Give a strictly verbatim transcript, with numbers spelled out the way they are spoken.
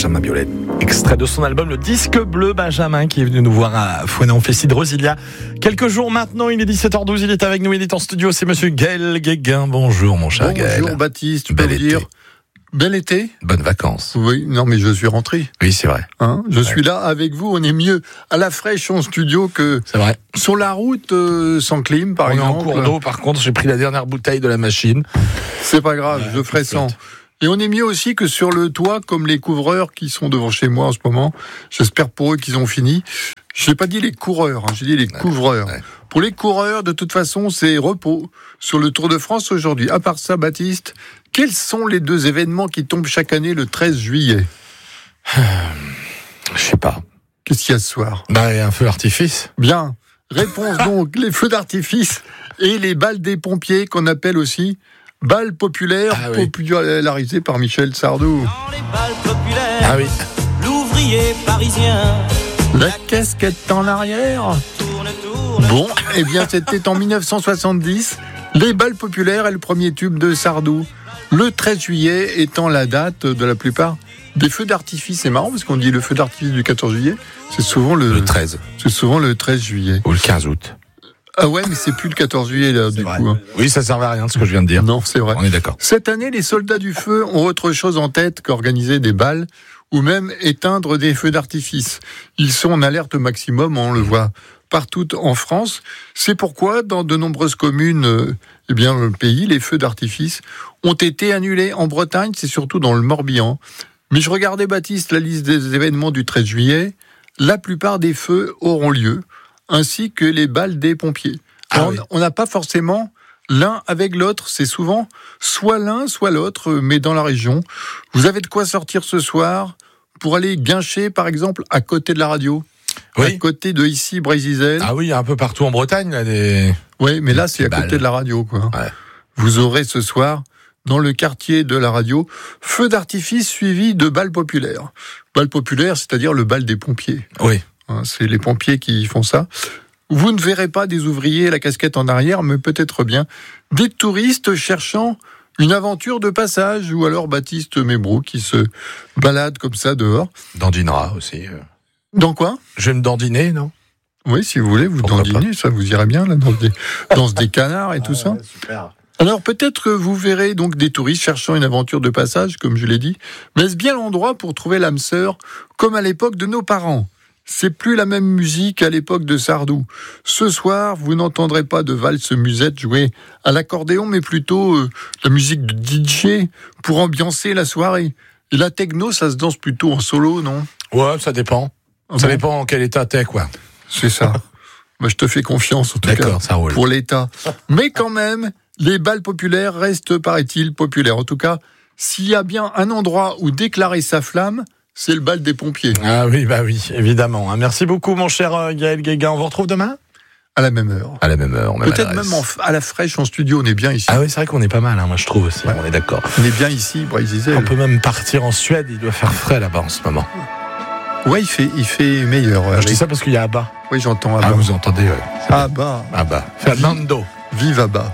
Benjamin Biolay. Extrait de son album Le Disque Bleu, Benjamin, qui est venu nous voir à Fouesnant-Fessis-de-Rose il y a quelques jours maintenant. Il est dix-sept heures douze, il est avec nous, il est en studio. C'est monsieur Gaël Guéguin. Bonjour, mon cher Bonjour, Gaël. Bonjour Baptiste, tu peux Bel me dire été. bel été. Bonnes vacances. Oui, non mais je suis rentré. Oui, c'est vrai. Hein, je Ouais. suis là avec vous, on est mieux à la fraîche en studio que C'est vrai. sur la route euh, sans clim par On exemple. est en cours d'eau, par contre, j'ai pris la dernière bouteille de la machine. C'est pas grave, Ouais, je ferai tout sans. flotte. Et on est mieux aussi que sur le toit, comme les couvreurs qui sont devant chez moi en ce moment. J'espère pour eux qu'ils ont fini. Je n'ai pas dit les coureurs, hein, j'ai dit les Ouais, couvreurs. ouais. Pour les coureurs, de toute façon, c'est repos sur le Tour de France aujourd'hui. À part ça, Baptiste, quels sont les deux événements qui tombent chaque année le treize juillet ? Je sais pas. Qu'est-ce qu'il y a ce soir ? Bah, il y a un feu d'artifice. Bien. Réponse donc, les feux d'artifice et les balles des pompiers qu'on appelle aussi balles populaires, Ah oui. popularisées par Michel Sardou. Dans les balles populaires, Ah oui. l'ouvrier parisien La casquette en arrière. tourne, tourne. Bon, eh bien c'était en dix-neuf cent soixante-dix. Les balles populaires est le premier tube de Sardou. Le treize juillet étant la date de la plupart des feux d'artifice. C'est marrant parce qu'on dit le feu d'artifice du quatorze juillet. C'est souvent le, Le treize c'est souvent le treize juillet. ou le quinze août. Ah ouais, mais c'est plus le quatorze juillet là, du vrai. coup. hein. Oui, ça servait à rien de ce que je viens de dire. Non, c'est vrai. On est d'accord. Cette année, les soldats du feu ont autre chose en tête qu'organiser des balles ou même éteindre des feux d'artifice. Ils sont en alerte maximum, on le voit partout en France. C'est pourquoi, dans de nombreuses communes, euh, eh bien, le pays, les feux d'artifice ont été annulés. En Bretagne, c'est surtout dans le Morbihan. Mais je regardais, Baptiste, la liste des événements du treize juillet. La plupart des feux auront lieu, ainsi que les balles des pompiers. Ah Alors, oui. on n'a pas forcément l'un avec l'autre, c'est souvent soit l'un, soit l'autre, mais dans la région. Vous avez de quoi sortir ce soir pour aller guincher, par exemple, à côté de la radio, à Oui. côté de ici, Brésil. Ah oui, il y a un peu partout en Bretagne, là, des... Oui, mais là, c'est à Balles. côté de la radio, quoi. Ouais. Vous aurez ce soir, dans le quartier de la radio, feu d'artifice suivi de balles populaires. Balles populaires, c'est-à-dire le bal des pompiers. Oui. Hein, c'est les pompiers qui font ça. Vous ne verrez pas des ouvriers la casquette en arrière, mais peut-être bien des touristes cherchant une aventure de passage, ou alors Baptiste Mébrou qui se balade comme ça dehors. Dandinera aussi. euh. Dans quoi ? Je vais me dandiner, non? Oui, si vous voulez, vous Pourquoi dandinez, ça vous irait bien, là, dans des, dans des canards et tout ça. Super. Alors peut-être que vous verrez donc des touristes cherchant une aventure de passage, comme je l'ai dit, mais est-ce bien l'endroit pour trouver l'âme sœur, comme à l'époque de nos parents ? C'est plus la même musique qu'à l'époque de Sardou. Ce soir, vous n'entendrez pas de valse musette jouée à l'accordéon, mais plutôt euh, la musique de D J pour ambiancer la soirée. Et la techno, ça se danse plutôt en solo, non ? Ouais, ça dépend. Ah Ça bon ? dépend en quel état t'es, quoi. C'est ça. Moi, je te fais confiance, en tout cas, D'accord, ça roule. pour l'État. Mais quand même, les balles populaires restent, paraît-il, populaires. En tout cas, s'il y a bien un endroit où déclarer sa flamme, c'est le bal des pompiers. Ah oui, bah oui, évidemment. Merci beaucoup, mon cher euh, Gaël Guéguin. On vous retrouve demain ? À la même heure. À la même heure, même Peut-être adresse. même en f- à la fraîche en studio, on est bien ici. Ah oui, c'est vrai qu'on est pas mal, hein, moi je trouve aussi, Ouais. on est d'accord. On est bien ici, Brésil. On peut même partir en Suède, il doit faire frais là-bas en ce moment. Ouais, il fait, il fait meilleur. ouais, Je dis avec- ça parce qu'il y a Abba. Oui, j'entends. Ah, Abba. vous entendez, ouais. Ah bah, Abba. Fernando. vive Abba.